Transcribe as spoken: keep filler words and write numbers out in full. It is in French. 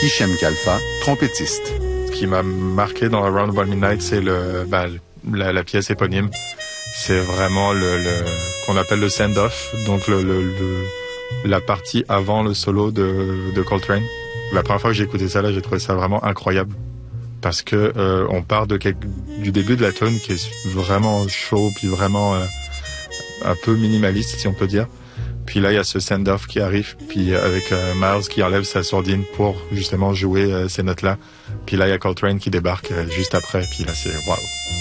Hichem Kalfa, trompettiste. Ce qui m'a marqué dans Around About Midnight, c'est le, bah, la, la pièce éponyme. C'est vraiment le, le qu'on appelle le send-off, donc le, le, le, la partie avant le solo de, de Coltrane. La première fois que j'ai écouté ça, là, j'ai trouvé ça vraiment incroyable. Parce que euh, on part de quelque, du début de la tune qui est vraiment chaud, puis vraiment euh, un peu minimaliste, si on peut dire. Puis là, il y a ce send-off qui arrive, puis avec euh, Miles qui enlève sa sourdine pour justement jouer euh, ces notes-là. Puis là, il y a Coltrane qui débarque euh, juste après, puis là, c'est waouh.